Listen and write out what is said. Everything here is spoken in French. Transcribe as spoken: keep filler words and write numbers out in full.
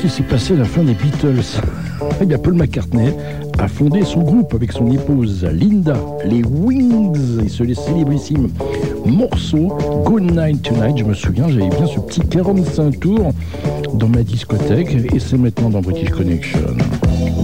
qu'il s'est passé à la fin des Beatles? Eh bien, Paul McCartney a fondé son groupe avec son épouse Linda, les Wings, et ce les célébrissime morceau Good Night Tonight. Je me souviens, j'avais bien ce petit quarante-cinq tours dans ma discothèque et c'est maintenant dans British Connection.